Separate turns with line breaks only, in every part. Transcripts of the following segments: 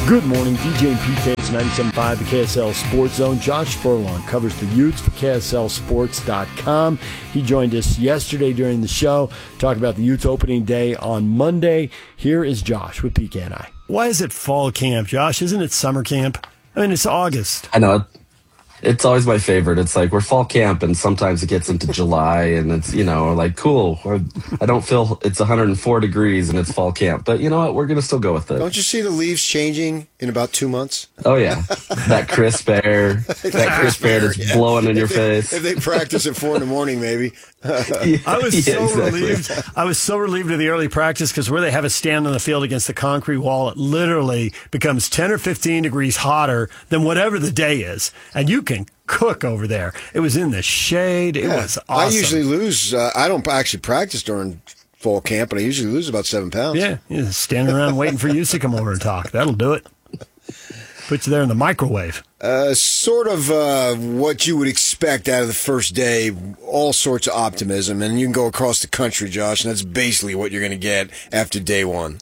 Good morning, DJ and PK's 97.5, the KSL Sports Zone. Josh Furlong covers the Utes for KSLSports.com. He joined us yesterday during the show, talking about the Utes opening day on Monday. Here is Josh with PK and I. Why is it fall camp, Josh? Isn't it summer camp? I mean, it's August.
I know. It's always my favorite. It's like we're fall camp, and sometimes it gets into July, and it's, like, cool. I don't feel it's 104 degrees, and it's fall camp. But you know what? We're going to still go with it.
Don't you see the leaves changing in about 2 months?
Oh, yeah. That crisp air. That crisp air that's blowing in your face.
If they practice at 4 a.m, maybe.
I was relieved. I was so relieved of the early practice because where they have us stand on the field against the concrete wall, it literally becomes 10 or 15 degrees hotter than whatever the day is. And you can cook over there. It was in the shade. It was awesome.
I usually lose. I don't actually practice during fall camp, but I usually lose about 7 pounds.
Yeah, standing around waiting for you to come over and talk. That'll do it. Put you there in the microwave.
Sort of what you would expect out of the first day, all sorts of optimism, and you can go across the country, Josh, and that's basically what you're going to get after day one.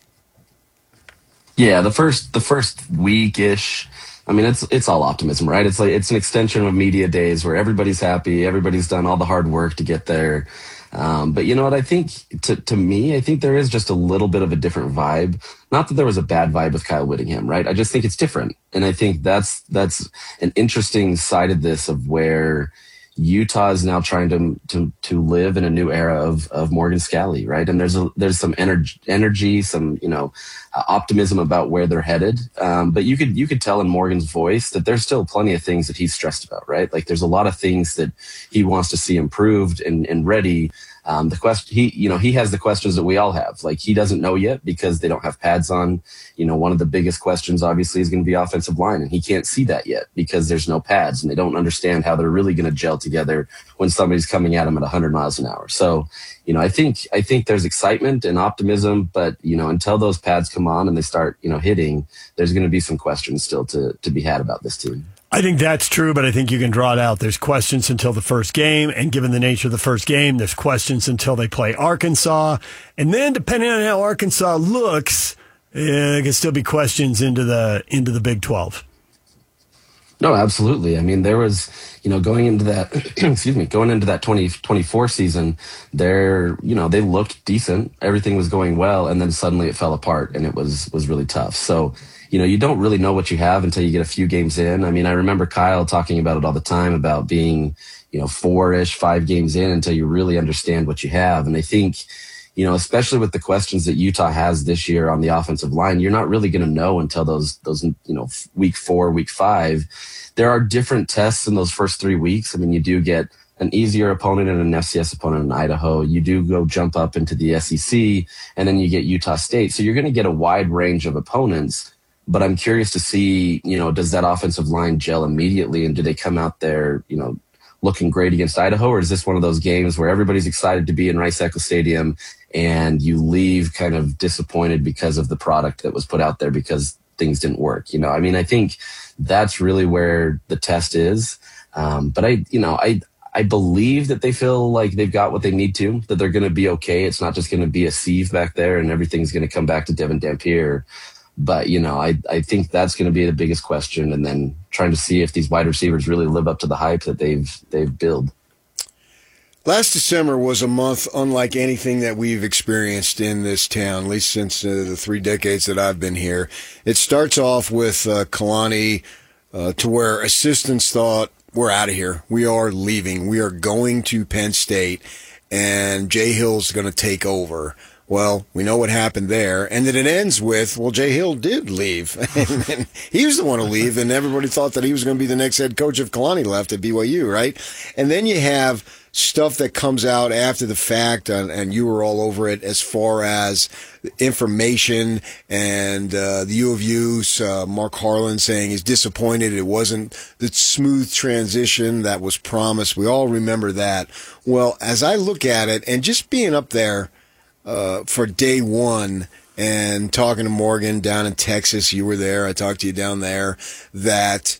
Yeah, the first week-ish, I mean, it's all optimism, right? It's like it's an extension of media days where everybody's happy, everybody's done all the hard work to get there. But you know what? I think to me, I think there is just a little bit of a different vibe. Not that there was a bad vibe with Kyle Whittingham, right? I just think it's different, and I think that's an interesting side of this, of where Utah is now trying to live in a new era of Morgan Scalley, right? And there's some energy, some optimism about where they're headed. But you could tell in Morgan's voice that there's still plenty of things that he's stressed about, right? Like there's a lot of things that he wants to see improved and ready. The question, he has the questions that we all have. Like, he doesn't know yet because they don't have pads on. One of the biggest questions obviously is going to be offensive line, and he can't see that yet because there's no pads, and they don't understand how they're really going to gel together when somebody's coming at them at 100 miles an hour. So, I think there's excitement and optimism, but until those pads come on and they start, hitting, there's going to be some questions still to be had about this team.
I think that's true, but I think you can draw it out. There's questions until the first game, and given the nature of the first game, there's questions until they play Arkansas. And then, depending on how Arkansas looks, there can still be questions into the Big 12.
No, absolutely. I mean, there was, going into that, going into that 2024 season, they looked decent. Everything was going well, and then suddenly it fell apart, and it was really tough. So, you don't really know what you have until you get a few games in. I mean, I remember Kyle talking about it all the time about being, 5 games in until you really understand what you have. And I think, especially with the questions that Utah has this year on the offensive line, you're not really going to know until those week 4, week 5. There are different tests in those first 3 weeks. I mean, you do get an easier opponent and an FCS opponent in Idaho. You do go jump up into the SEC, and then you get Utah State. So you're going to get a wide range of opponents. But I'm curious to see, does that offensive line gel immediately, and do they come out there, looking great against Idaho? Or is this one of those games where everybody's excited to be in Rice-Eccles Stadium and you leave kind of disappointed because of the product that was put out there because things didn't work? I think that's really where the test is. But I believe that they feel like they've got what they need to, that they're going to be okay. It's not just going to be a sieve back there and everything's going to come back to Devin Dampier. But, I think that's going to be the biggest question, and then trying to see if these wide receivers really live up to the hype that they've built.
Last December was a month unlike anything that we've experienced in this town, at least since the 3 decades that I've been here. It starts off with Kalani to where assistants thought, we're out of here. We are leaving. We are going to Penn State, and Jay Hill's going to take over. Well, we know what happened there. And then it ends with, well, Jay Hill did leave. And he was the one to leave, and everybody thought that he was going to be the next head coach if Kalani left at BYU, right? And then you have stuff that comes out after the fact, and you were all over it, as far as information and the U of U's Mark Harlan saying he's disappointed it wasn't the smooth transition that was promised. We all remember that. Well, as I look at it, and just being up there for day one and talking to Morgan down in Texas, you were there, I talked to you down there, that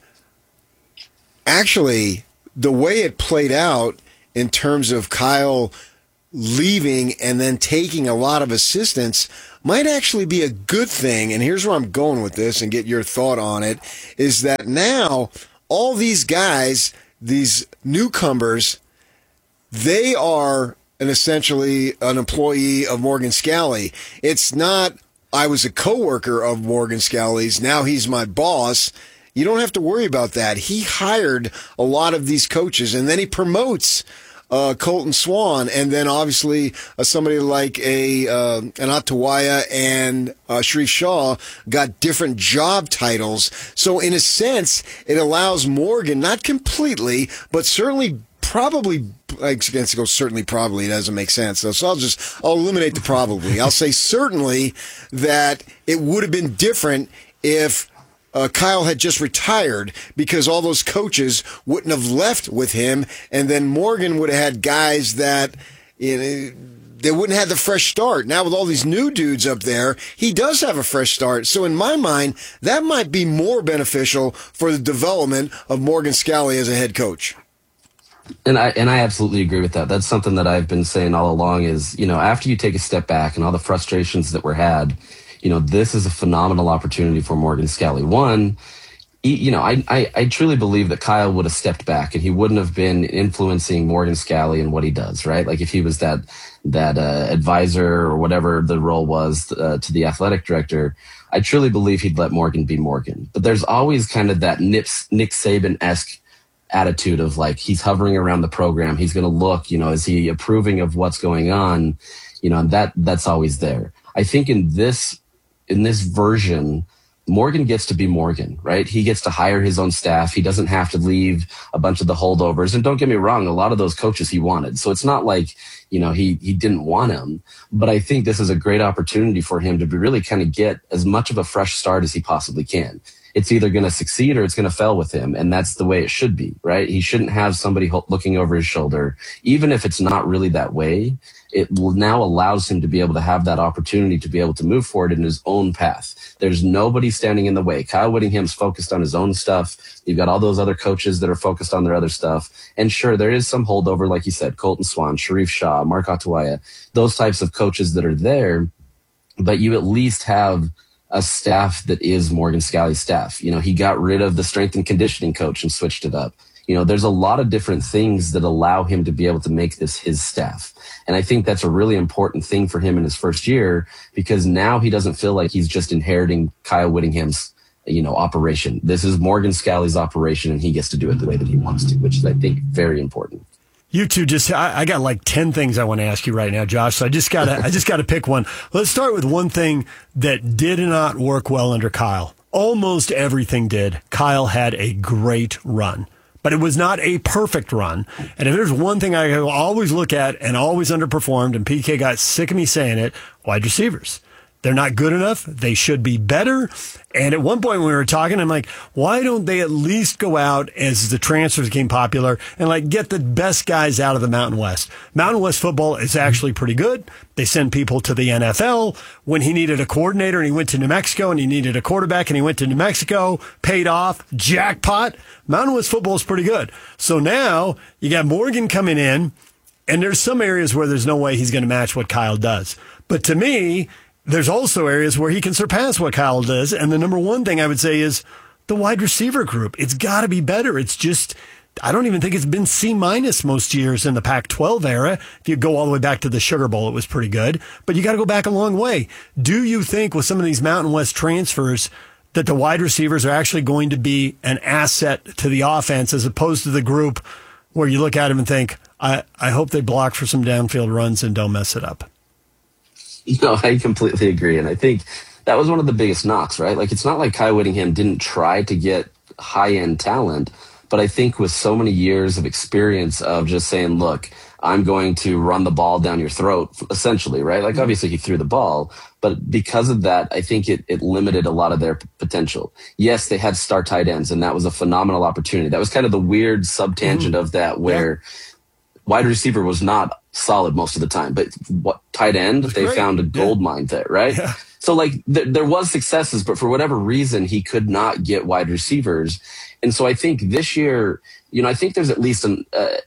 actually the way it played out in terms of Kyle leaving and then taking a lot of assistants might actually be a good thing. And here's where I'm going with this and get your thought on it, is that now all these guys, these newcomers, they are essentially an employee of Morgan Scalley. It's not, I was a coworker of Morgan Scalley's, now he's my boss. You don't have to worry about that. He hired a lot of these coaches, and then he promotes Colton Swan, and then obviously somebody like an Atawaya and Sharif Shaw got different job titles. So in a sense, it allows Morgan, not completely, but certainly probably, I guess it goes certainly probably, it doesn't make sense. So I'll eliminate the probably. I'll say certainly that it would have been different if Kyle had just retired, because all those coaches wouldn't have left with him, and then Morgan would have had guys that, they wouldn't have the fresh start. Now with all these new dudes up there, he does have a fresh start. So in my mind, that might be more beneficial for the development of Morgan Scalley as a head coach.
And I absolutely agree with that. That's something that I've been saying all along is, after you take a step back and all the frustrations that were had, this is a phenomenal opportunity for Morgan Scalley. One, I truly believe that Kyle would have stepped back and he wouldn't have been influencing Morgan Scalley and what he does, right? Like if he was that advisor or whatever the role was to the athletic director, I truly believe he'd let Morgan be Morgan. But there's always kind of that Nick Saban-esque attitude of like, he's hovering around the program. He's going to look, is he approving of what's going on? And that's always there. I think in this version, Morgan gets to be Morgan, right? He gets to hire his own staff. He doesn't have to leave a bunch of the holdovers. And don't get me wrong, a lot of those coaches he wanted. So it's not like, he didn't want him. But I think this is a great opportunity for him to really kind of get as much of a fresh start as he possibly can. It's either going to succeed or it's going to fail with him. And that's the way it should be, right? He shouldn't have somebody looking over his shoulder. Even if it's not really that way, it now allows him to be able to have that opportunity to be able to move forward in his own path. There's nobody standing in the way. Kyle Whittingham's focused on his own stuff. You've got all those other coaches that are focused on their other stuff. And sure, there is some holdover, like you said, Colton Swan, Sharif Shaw, Mark Atawaya, those types of coaches that are there. But you at least have a staff that is Morgan Scalley's staff. He got rid of the strength and conditioning coach and switched it up. There's a lot of different things that allow him to be able to make this his staff. And I think that's a really important thing for him in his first year, because now he doesn't feel like he's just inheriting Kyle Whittingham's, operation. This is Morgan Scalley's operation, and he gets to do it the way that he wants to, which is, I think, very important.
You two I got like 10 things I want to ask you right now, Josh. So I just gotta pick one. Let's start with one thing that did not work well under Kyle. Almost everything did. Kyle had a great run, but it was not a perfect run. And if there's one thing I always look at and always underperformed, and PK got sick of me saying it, wide receivers. They're not good enough. They should be better. And at one point when we were talking, I'm like, why don't they at least go out as the transfers became popular and like get the best guys out of the Mountain West? Mountain West football is actually pretty good. They send people to the NFL. When he needed a coordinator and he went to New Mexico, and he needed a quarterback and he went to New Mexico, paid off, jackpot. Mountain West football is pretty good. So now you got Morgan coming in, and there's some areas where there's no way he's going to match what Kyle does. But to me, there's also areas where he can surpass what Kyle does. And the number one thing I would say is the wide receiver group. It's got to be better. It's just, I don't even think it's been C- most years in the Pac-12 era. If you go all the way back to the Sugar Bowl, it was pretty good. But you got to go back a long way. Do you think with some of these Mountain West transfers that the wide receivers are actually going to be an asset to the offense as opposed to the group where you look at them and think, I hope they block for some downfield runs and don't mess it up?
No, I completely agree. And I think that was one of the biggest knocks, right? Like, it's not like Kyle Whittingham didn't try to get high-end talent, but I think with so many years of experience of just saying, look, I'm going to run the ball down your throat, essentially, right? Like, obviously he threw the ball, but because of that, I think it limited a lot of their potential. Yes, they had star tight ends, and that was a phenomenal opportunity. That was kind of the weird sub-tangent of that, where wide receiver was not solid most of the time, but what tight end, they found a gold mine there, right? Yeah. So like there was successes, but for whatever reason, he could not get wide receivers. And so I think this year, I think there's at least an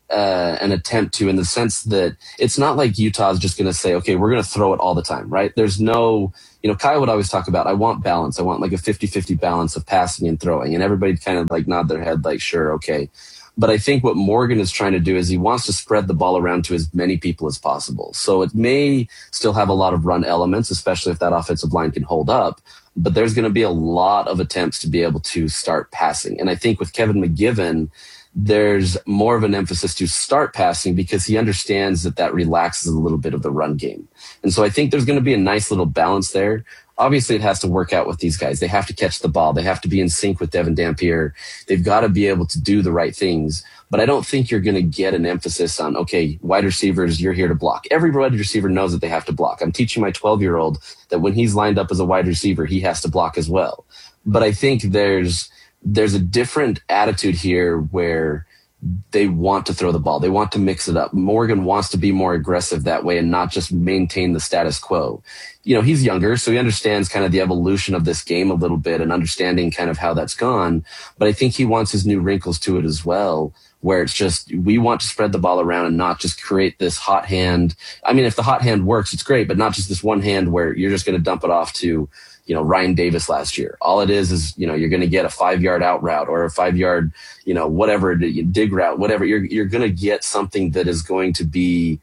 attempt to, in the sense that it's not like Utah's just going to say, okay, we're going to throw it all the time, right? There's no, Kyle would always talk about, I want balance. I want like a 50-50 balance of passing and throwing. And everybody kind of like nod their head like, sure, okay. But I think what Morgan is trying to do is he wants to spread the ball around to as many people as possible. So it may still have a lot of run elements, especially if that offensive line can hold up. But there's going to be a lot of attempts to be able to start passing. And I think with Kevin McGivern, there's more of an emphasis to start passing because he understands that relaxes a little bit of the run game. And so I think there's going to be a nice little balance there. Obviously, it has to work out with these guys. They have to catch the ball. They have to be in sync with Devin Dampier. They've got to be able to do the right things. But I don't think you're going to get an emphasis on, okay, wide receivers, you're here to block. Every wide receiver knows that they have to block. I'm teaching my 12-year-old that when he's lined up as a wide receiver, he has to block as well. But I think there's a different attitude here where they want to throw the ball. They want to mix it up. Morgan wants to be more aggressive that way and not just maintain the status quo. He's younger, so he understands kind of the evolution of this game a little bit and understanding kind of how that's gone. But I think he wants his new wrinkles to it as well, where it's just, we want to spread the ball around and not just create this hot hand. I mean, if the hot hand works, it's great, but not just this one hand where you're just going to dump it off to, Ryan Davis last year. All it is, you're going to get a 5-yard out route or a 5-yard, whatever, dig route, whatever. You're going to get something that is going to be,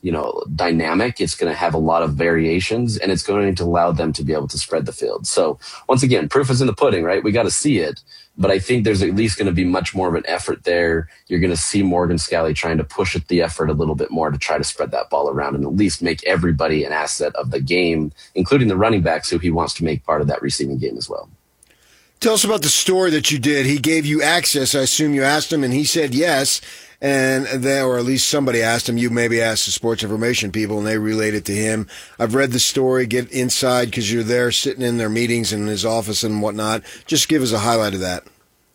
dynamic. It's going to have a lot of variations, and it's going to allow them to be able to spread the field. So once again, proof is in the pudding, right? We got to see it, but I think there's at least going to be much more of an effort there. You're going to see Morgan Scalley trying to push the effort a little bit more to try to spread that ball around and at least make everybody an asset of the game, including the running backs who he wants to make part of that receiving game as well.
Tell us about the story that you did. He gave you access. I assume you asked him, and he said yes. And then, or at least somebody asked him. You maybe asked the sports information people, and they relayed it to him. I've read the story. Get inside because you're there sitting in their meetings in his office and whatnot. Just give us a highlight of that.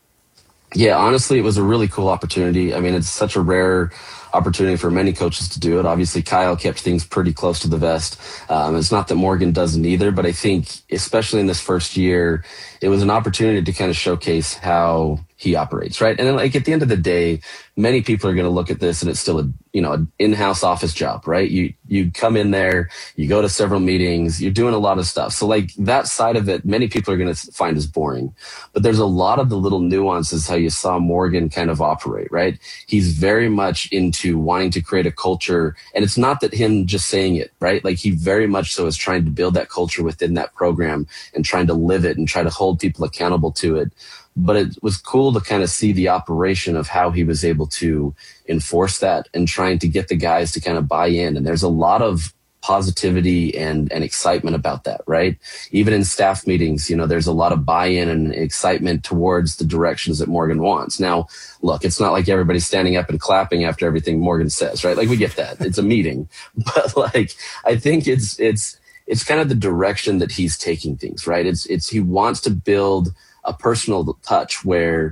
Yeah, honestly, it was a really cool opportunity. I mean, it's such a rare opportunity for many coaches to do it. Obviously, Kyle kept things pretty close to the vest. It's not that Morgan doesn't either, but I think especially in this first year, it was an opportunity to kind of showcase how he operates, right? And then, like, at the end of the day, many people are going to look at this and it's still an in-house office job, right? You come in there, you go to several meetings, you're doing a lot of stuff. So like that side of it, many people are going to find as boring, but there's a lot of the little nuances how you saw Morgan kind of operate, right? He's very much into wanting to create a culture, and it's not that him just saying it, right? Like he very much so is trying to build that culture within that program and trying to live it and try to hold people accountable to it. But it was cool to kind of see the operation of how he was able to enforce that and trying to get the guys to kind of buy in. And there's a lot of positivity and excitement about that, right? Even in staff meetings, there's a lot of buy-in and excitement towards the directions that Morgan wants. Now, look, it's not like everybody's standing up and clapping after everything Morgan says, right? Like we get that. It's a meeting. But like, I think it's kind of the direction that he's taking things, right? It's he wants to build a personal touch where,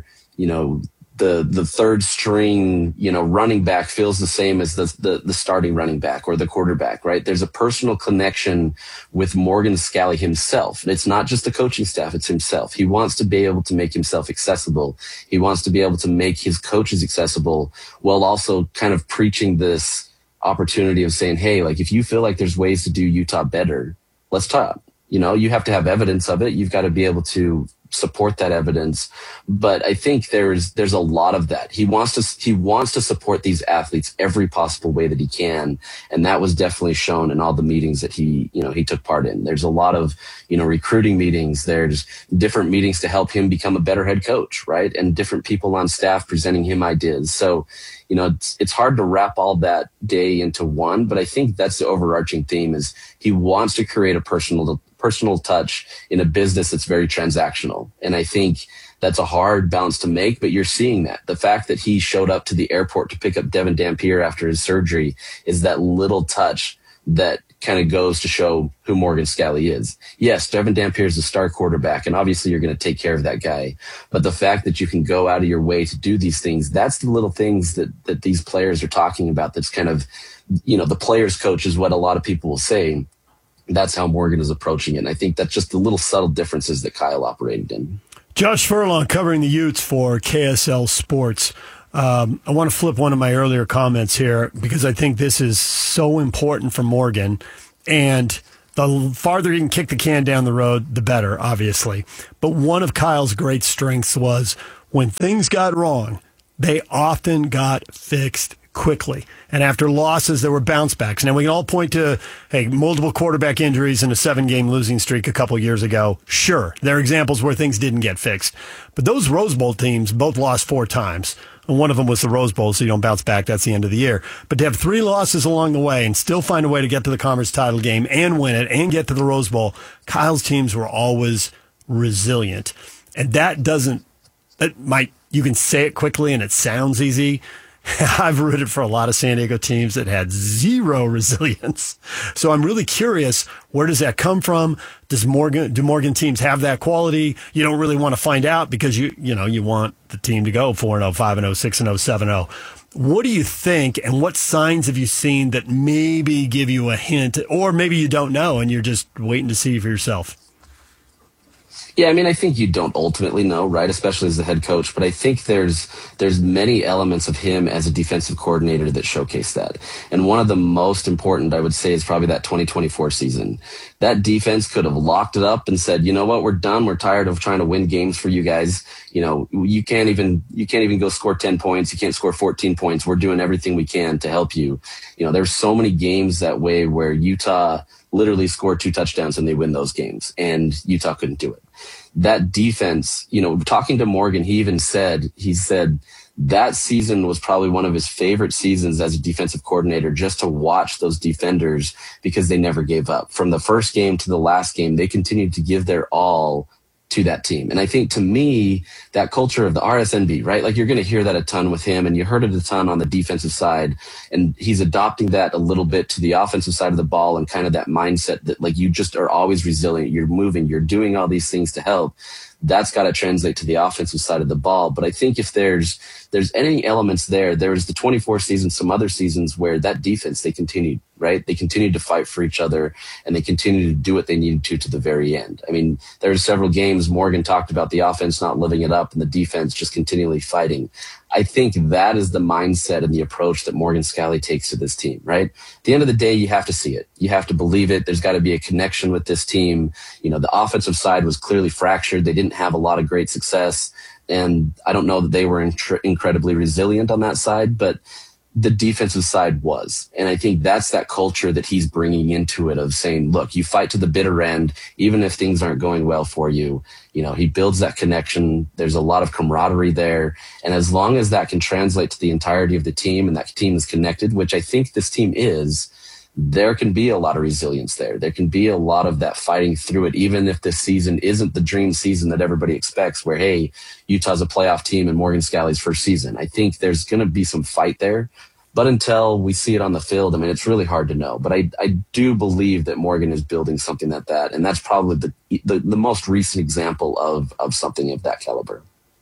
the third string, running back feels the same as the starting running back or the quarterback, right? There's a personal connection with Morgan Scalley himself. And it's not just the coaching staff, it's himself. He wants to be able to make himself accessible. He wants to be able to make his coaches accessible while also kind of preaching this opportunity of saying, hey, like if you feel like there's ways to do Utah better, let's talk. You have to have evidence of it. You've got to be able to support that evidence. But I think there's a lot of that. He wants to support these athletes every possible way that he can. And that was definitely shown in all the meetings that he took part in. There's a lot of, recruiting meetings. There's different meetings to help him become a better head coach, right? And different people on staff presenting him ideas. So, it's hard to wrap all that day into one, but I think that's the overarching theme is he wants to create a personal touch in a business that's very transactional. And I think that's a hard balance to make, but you're seeing that. The fact that he showed up to the airport to pick up Devin Dampier after his surgery is that little touch that kind of goes to show who Morgan Scalley is. Yes, Devin Dampier is a star quarterback, and obviously you're going to take care of that guy. But the fact that you can go out of your way to do these things, that's the little things that these players are talking about. That's kind of, the player's coach is what a lot of people will say. that's how Morgan is approaching it. And I think that's just the little subtle differences that Kyle operated in.
Josh Furlong covering the Utes for KSL Sports. I want to flip one of my earlier comments here because I think this is so important for Morgan. And the farther he can kick the can down the road, the better, obviously. But one of Kyle's great strengths was when things got wrong, they often got fixed quickly. And after losses, there were bounce backs. Now, we can all point to, multiple quarterback injuries and a 7-game losing streak a couple years ago. Sure, there are examples where things didn't get fixed. But those Rose Bowl teams both lost 4 times. And one of them was the Rose Bowl, so you don't bounce back. That's the end of the year. But to have 3 losses along the way and still find a way to get to the conference title game and win it and get to the Rose Bowl, Kyle's teams were always resilient. And you can say it quickly and it sounds easy. I've rooted for a lot of San Diego teams that had 0 resilience. So I'm really curious, where does that come from? Do Morgan teams have that quality? You don't really want to find out because you want the team to go 4-0, 5-0, 6-0, 7-0. What do you think, and what signs have you seen that maybe give you a hint, or maybe you don't know and you're just waiting to see for yourself?
Yeah, I mean, I think you don't ultimately know, right? Especially as the head coach. But I think there's many elements of him as a defensive coordinator that showcase that. And one of the most important, I would say, is probably that 2024 season. That defense could have locked it up and said, you know what, we're done. We're tired of trying to win games for you guys. You can't even go score 10 points. You can't score 14 points. We're doing everything we can to help you. There's so many games that way where Utah literally scored 2 touchdowns and they win those games, and Utah couldn't do it. That defense, talking to Morgan, he said that season was probably one of his favorite seasons as a defensive coordinator, just to watch those defenders, because they never gave up. From the first game to the last game, they continued to give their all to that team. And I think, to me, that culture of the RSNB, right? Like, you're going to hear that a ton with him, and you heard it a ton on the defensive side. And he's adopting that a little bit to the offensive side of the ball, and kind of that mindset that, like, you just are always resilient. You're moving, you're doing all these things to help. That's got to translate to the offensive side of the ball. But I think if there's any elements there was the 24 season, some other seasons where that defense, they continued, right? They continued to fight for each other, and they continued to do what they needed to the very end. I mean, there's several games Morgan talked about the offense not living it up and the defense just continually fighting. I think that is the mindset and the approach that Morgan Scalley takes to this team, right? At the end of the day, you have to see it. You have to believe it. There's got to be a connection with this team. The offensive side was clearly fractured. They didn't have a lot of great success. And I don't know that they were incredibly resilient on that side, but the defensive side was. And I think that's that culture that he's bringing into it, of saying, look, you fight to the bitter end, even if things aren't going well for you. He builds that connection. There's a lot of camaraderie there. And as long as that can translate to the entirety of the team, and that team is connected, which I think this team is, there can be a lot of resilience there. There can be a lot of that fighting through it, even if this season isn't the dream season that everybody expects, where, hey, Utah's a playoff team in Morgan Scalley's first season. I think there's going to be some fight there. But until we see it on the field, I mean, it's really hard to know. But I do believe that Morgan is building something like that. And that's probably the most recent example of something of that caliber.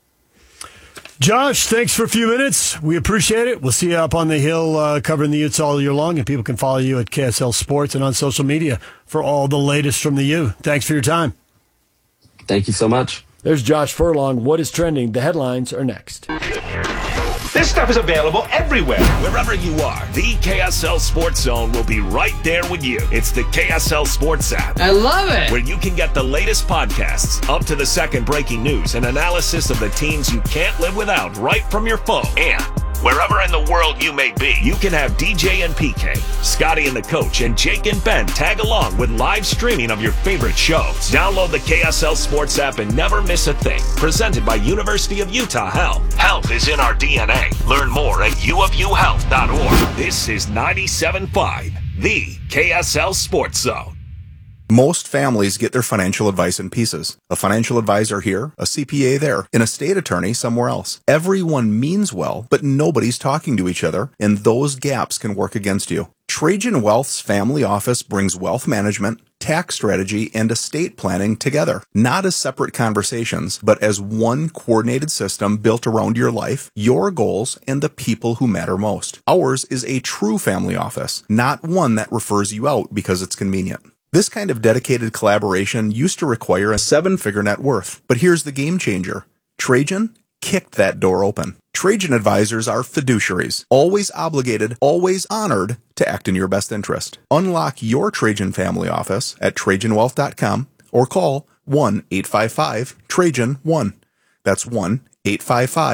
Josh, thanks for a few minutes. We appreciate it. We'll see you up on the hill covering the Utes all year long. And people can follow you at KSL Sports and on social media for all the latest from the U. Thanks for your time.
Thank you so much.
There's Josh Furlong. What is trending? The headlines are next.
This stuff is available everywhere. Wherever you are, the KSL Sports Zone will be right there with you. It's the KSL Sports app.
I love it.
Where you can get the latest podcasts, up to the second breaking news, and analysis of the teams you can't live without right from your phone. And wherever in the world you may be, you can have DJ and PK, Scotty and the Coach, and Jake and Ben tag along with live streaming of your favorite shows. Download the KSL Sports app and never miss a thing. Presented by University of Utah Health. Health is in our DNA. Learn more at uofuhealth.org. This is 97.5, the KSL Sports Zone.
Most families get their financial advice in pieces. A financial advisor here, a CPA there, an estate attorney somewhere else. Everyone means well, but nobody's talking to each other, and those gaps can work against you. Trajan Wealth's family office brings wealth management, tax strategy, and estate planning together, not as separate conversations, but as one coordinated system built around your life, your goals, and the people who matter most. Ours is a true family office, not one that refers you out because it's convenient. This kind of dedicated collaboration used to require a 7-figure net worth. But here's the game changer. Trajan kicked that door open. Trajan advisors are fiduciaries, always obligated, always honored to act in your best interest. Unlock your Trajan family office at TrajanWealth.com or call 1-855-TRAJAN-1. That's 1-855